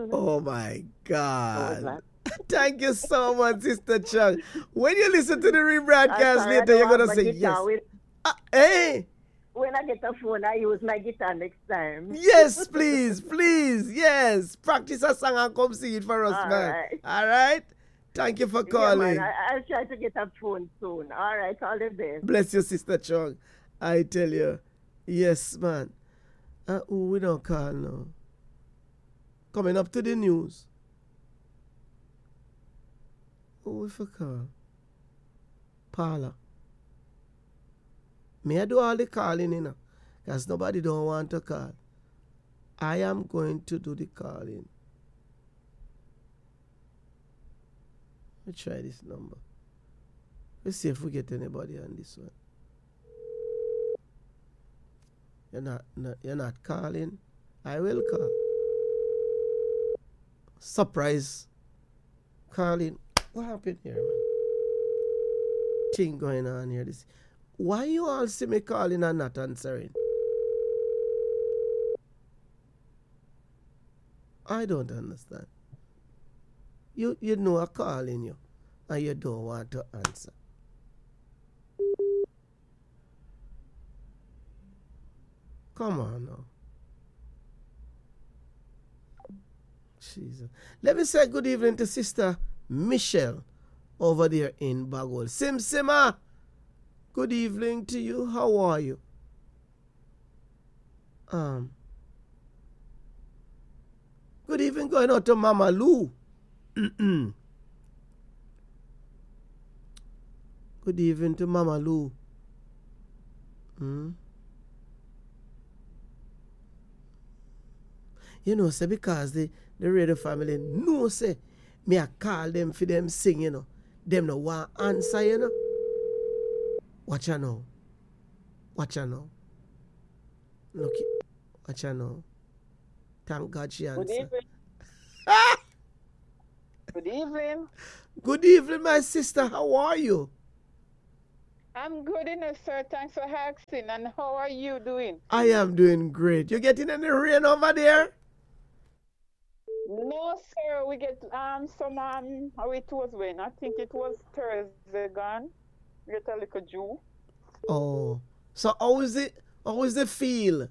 Oh my What was God. that? Thank you so much, Sister Chung. When you listen to the I'm rebroadcast sorry, I later, you're don't have gonna my say guitar yes. with. Hey, When I get a phone, I use my guitar next time. yes, please, please, yes. Practice a song and come sing it for us, All man. right. All right. Thank you for Yeah, man. calling. I'll try to get a phone soon. All right. All the best. Bless you, Sister Chung. I tell you, yes, man. Who we don't call now? Coming up to the news. Who we for call? Paula. May I do all the calling, you know? Because nobody don't want to call. I am going to do the calling. Let's try this number. Let's see if we get anybody on this one. You're not calling. I will call. Surprise calling. What happened here, man? Thing going on here. This. Why you all see me calling and not answering? I don't understand. You know I'm calling you and you don't want to answer. Come on now. Jesus. Let me say good evening to Sister Michelle over there in Bagol. Sima, good evening to you. How are you? Good evening going out to Mama Lou. Good evening to Mama Lou. You know, say because the radio family know say me I call them for them sing, you know. Them no want answer, you know. Watch ya now. Watch ya now. Look, watch ya now. Thank God she answer. Good evening. Good evening. Good evening, my sister. How are you? I'm good enough, sir. Thanks for asking. And how are you doing? I am doing great. You getting any rain over there? No, sir. We get some how it was when I think it was Thursday gone. We get a little dew. Oh, so how is it? How is the feel?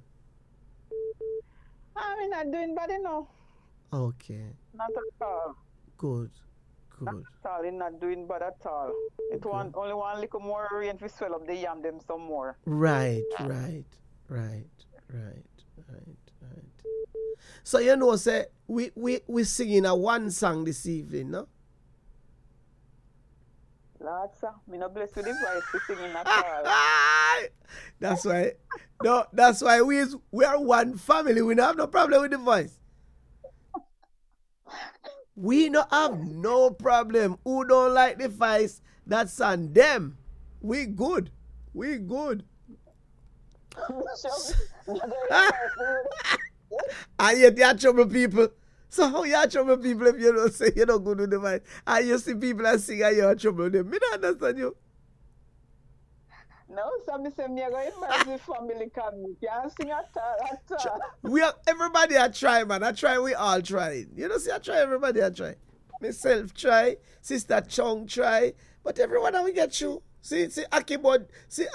I'm not doing bad enough. Okay, Not at all. good, Not good. at all. It's not doing bad at all. It want only one little more rain to swell up the yam them some more. Right. So you know, say we singing a one song this evening, no? Lord, sir, me no blessed with the voice to singing at all. That's why. No, that's why we are one family. We don't have no problem with the voice. We don't have no problem. Who don't like the voice? That's on them. We good. We good. And yet you trouble people. So how you trouble people if you don't say you're not good with the voice? And you see people and sing and you're trouble them. Me don't understand you. No, some say me go invite the family come. Can't sing at all. We are everybody I try, man. I try, we all try. You know, see, I try, everybody I try. Myself try, Sister Chung try, but everyone that we get through. See Akibod, see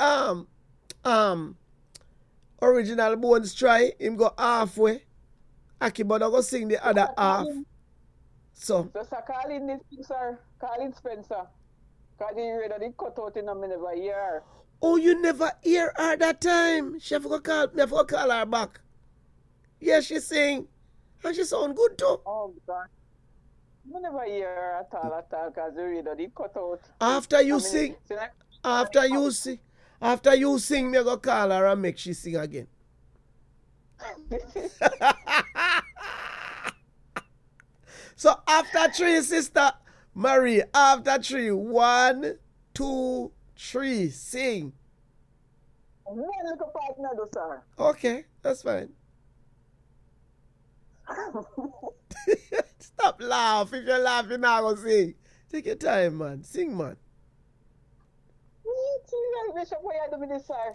Original Bones try, him go halfway. Akibod I go sing the other half. So Just call in this thing, sir. Call in Spencer. Because the radio they cut out in a minute of a year. oh, you never hear her that time. She have to call me, I have to call her back. Yeah, she sing. And she sound good too. Oh, God. I never hear her at all, because the radio they cut out. After you sing, after you sing, me I go call her and make she sing again. So after 3, Sister Marie, after 3, 1, 2, 3, sing. One little partner, though, sir. Okay, that's fine. Stop laugh. If you're laughing, now go sing. Take your time, man. Sing, man. Bishop, what you doing this, sir?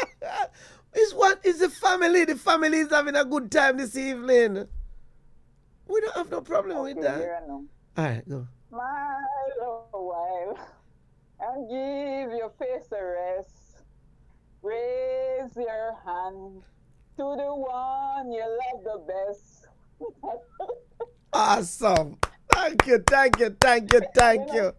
It's the family. The family is having a good time this evening. We don't have no problem with that. Here I know. All right, go. Smile a while and give your face a rest. Raise your hand to the one you love the best. Awesome. Thank you, thank you, thank you, thank you.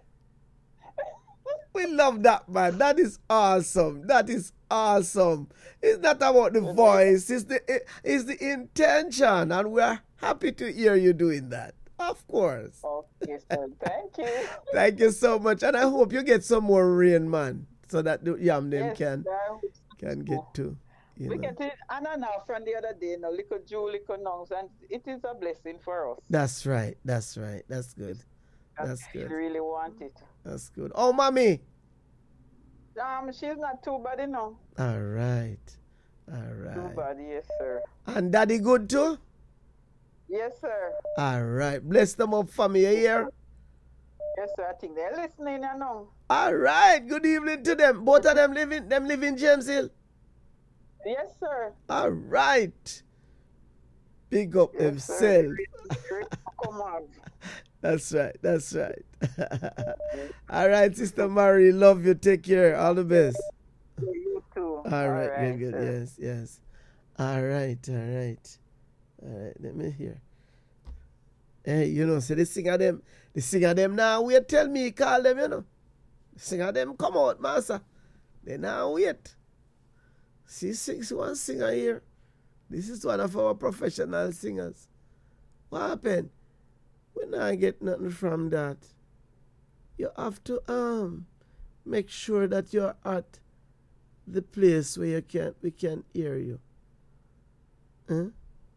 We love that, man. That is awesome. That is awesome. It's not about the voice. It's the intention. And we're happy to hear you doing that. Of course. Okay, sir. Thank you. Thank you so much. And I hope you get some more rain, man. So that the yam them Yes, can sir. get to. You We know. get it, Anna now from the other day, no little Jew, little nongs, and it is a blessing for us. That's right. That's right. That's good. That's We good. really want it. That's good. Oh, mommy. She's not too bad, you know. All right. All Too right. bad, yes, sir. And daddy good too? Yes, sir. All right. Bless them up for me here. Yes, sir. I think they're listening, you know. All right. Good evening to them. Both of them live in James Hill. Yes, sir. All right. Big up Yes, sir. himself. Come on. That's right. That's right. All right, Sister Mary. Love you. Take care. All the best. You too. All right. Good. sir. Yes. Yes. All right. All right. All right. Let me hear. Hey, you know, so the singer them now wait. Tell me, call them, you know. The singer them come out, master. They now wait. See, one singer here. This is one of our professional singers. What happened? We not get nothing from that. You have to make sure that you're at the place where we can hear you. Huh?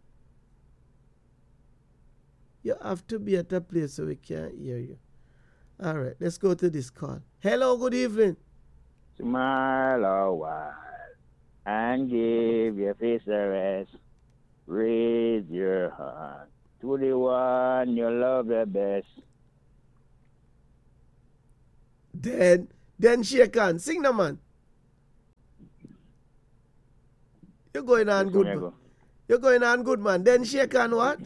You have to be at a place where we can hear you. All right, let's go to this call. Hello, good evening. Smile a while and give your face a rest. Raise your hand to the one you love the best. Then shake hands. Sing the man. You're going on good, man. You're going on good, man. Then shake hand what?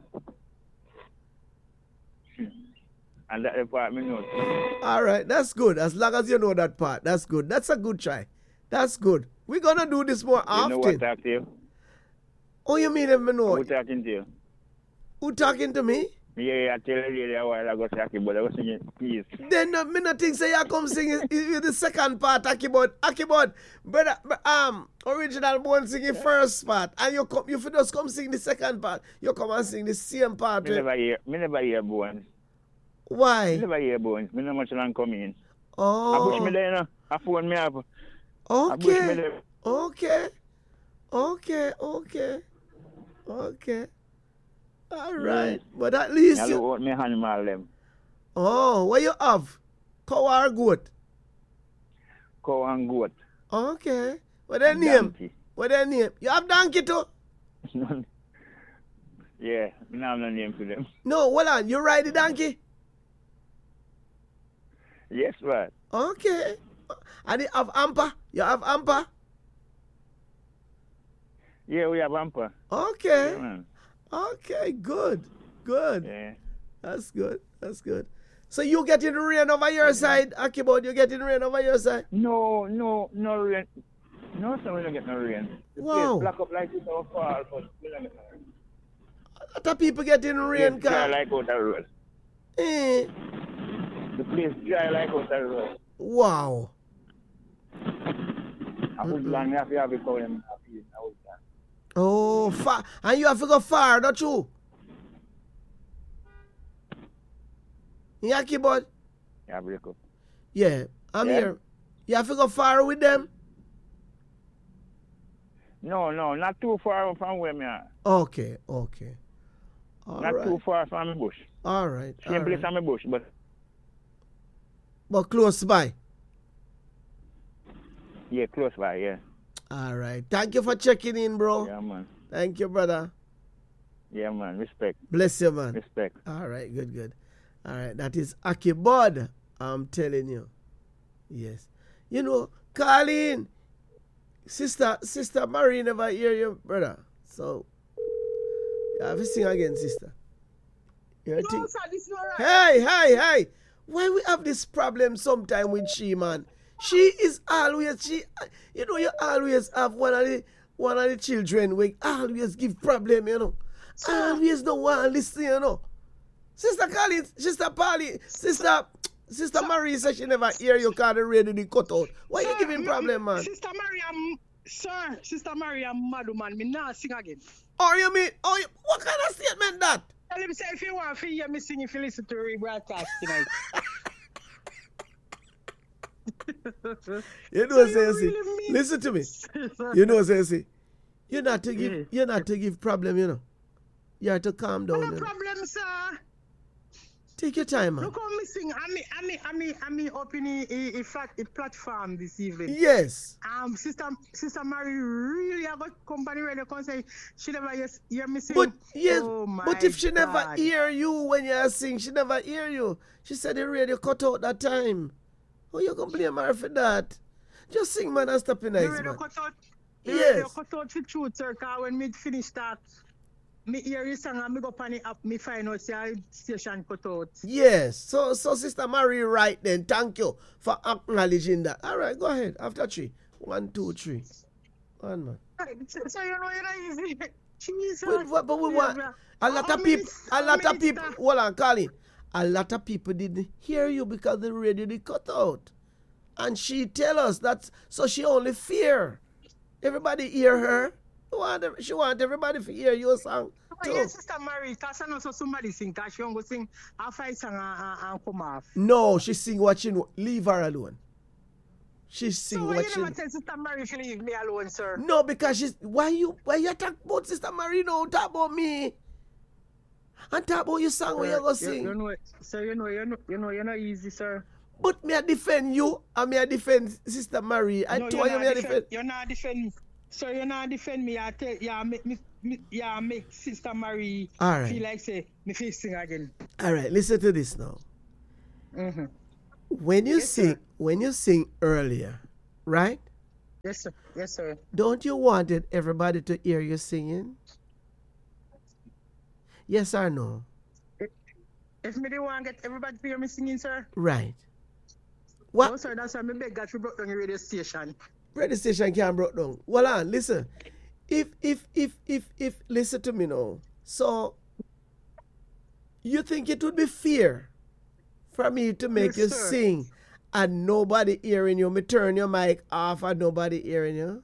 And that the part me know. All right, that's good. As long as you know that part, that's good. That's a good try. That's good. We're going to do this more You know what often. talk to you? Oh, you mean him know? Who talking to you? Who talking to me? Yeah, I tell you a while ago, Saki, but I was singing, please. Then me not think say you come sing the second part, Akibod. Brother, original born sing the first part, and you just come sing the second part. You come and sing the same part. Me never hear bones. Why? Me never hear bones. Me no much long come in. I Oh, push me there, you know. I phone me up. I push me okay, there. okay. All right, but at least I you. look out me animal them. Oh, what you have? Cow or goat? Cow and goat. Okay. What their And name? donkey. What their name? You have donkey too? Yeah, me no have no name for them. No, hold on. You ride the donkey? Yes, right. Okay. And you have amper? You have amper? Yeah, we have hamper. Okay. Yeah, man. Okay, good. Good. Yeah. That's good. That's good. So you getting rain over your side, Akibod? You getting rain over your side? No rain. No, sir, we don't get no rain. The Wow. place black up like it our fall, but we don't get no rain. A lot of people getting rain, It's dry car. like out the road. Eh. The place dry like out the road. Wow. I would long have to have it for them. Oh, far. And you have to go far, don't you? Yeah, Akibod? Yeah, break up. Yeah, I'm Yeah. here. You have to go far with them? No, not too far from where me are. Okay. All Not right. too far from my bush. All right. Same place on my bush, but But close by. yeah, close by, yeah. All right. Thank you for checking in, bro. Yeah, man. Thank you, brother. Yeah, man. Respect. Bless you, man. Respect. All right. Good. All right. That is Akibod. I'm telling you. Yes. You know, Colleen, Sister Marie never hear you, brother. So, You have to sing again, sister. You No, think? sir, this is not right. Hey. Why we have this problem sometime with she, man? She is always, you know, you always have one of the children we always give problem, you know. Always don't want to listen, you know. Sister Collins, Sister Polly, Sister Marie says she never hear you because the radio they cut out. Why you giving problem, man? Sister Maria, mad man, me not sing again. Or you mean, what kind of statement that? Tell him say if you want to hear me sing, if you listen to rebroadcast tonight. You know what So I'm you saying? really mean- Listen to me. You know what I'm saying? You're not to give problem, you know. You have to calm down. No you know. problem, sir. Take your time, man. Look how me sing. I'm up in a platform this evening. Yes. Sister Mary really have a company radio concert. She never hear me sing. But yes, Oh my but if she never God. hear you when you sing, she never hear you. She said the radio cut out that time. Oh, you can blame her for that. Just sing, man, and stop in The nice, radio man. cut out. The Yes. radio cut out for truth, sir. Cause when me finish that, me hear you song and me go on the app. Me find out say station cut out. Yes. So Sister Marie, right then. Thank you for acknowledging that. All right, go ahead. After 3. 1, 2, 3. One, man. So you know you're not easy. Jesus. But we want Yeah, a lot How of many- people. how many People. star- Hold on, Colin. A lot of people didn't hear you because the radio did cut out, and she tell us that. So she only fear everybody hear her. She want everybody to hear your song too. Yes, Sister Mary, because I know so somebody sing, because she won't go sing a fight song and come off. No, she sing what she know. Leave her alone. She sing So why what you she. never tell Sister Mary to leave me alone, sir? No, because she's why you talk about Sister Marie now? Talk about me. And talk about your song where you go sing. You know, sir, you're not easy, sir. But me I defend you and me I defend Sister Marie. I No, told you me I defend. You're not defend. Sir, you're not defend me. I tell make Sister Mary All right. feel like say me feel sing again. All right, listen to this now. Mm-hmm. When you Yes, sir. when you sing earlier, right? Yes, sir. Yes, sir. Don't you wanted everybody to hear you singing? Yes or no? If me don't want to get everybody to hear me singing, sir. Right. What? No, sir, that's why me beg God to broke down the radio station. Radio station can't broke down. Well on, listen. If listen to me now. So you think it would be fair for me to make Yes, you sir. sing and nobody hearing you? Me turn your mic off and nobody hearing you.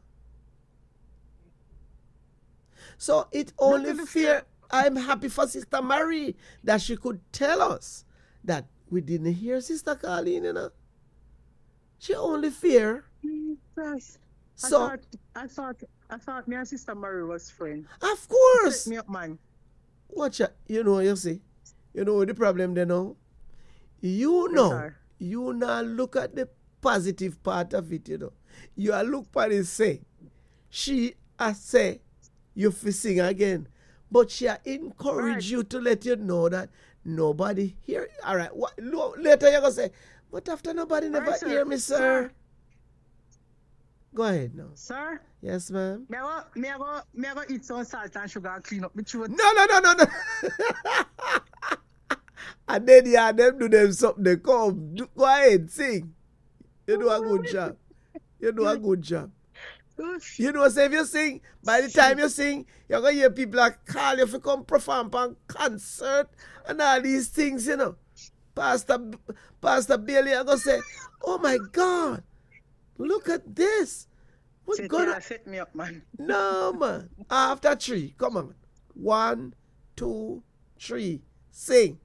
So it's only Nothing to fair. fear. I'm happy for Sister Marie that she could tell us that we didn't hear Sister Colleen, you know. She only fear. Yes. So I thought me and Sister Mary was friends. of course. Set me up, man. Watch out. You know, you see. You know the problem there now? You know. sir. You now look at the positive part of it, you know. You are look at it say, she I say, you fi sing again. But she encourage Right. you to let you know that nobody hear. All right. Later you're going to say, but after nobody never Right, sir. hear me, sir. Sir. Go ahead now. Sir, Yes, ma'am. me I go eat some salt and sugar and clean up my throat. No. And then yeah, them do them something. They come. Go ahead, sing. You do a good job. You do a good job. Oof. You know, say if you sing, by the time you sing, you're going to hear people like call you to come perform on concert and all these things, you know. Pastor Bailey, I'm going to say, oh my God, look at this. What's going on? Set me up, man. No, man. After 3, come on. 1, 2, 3, sing.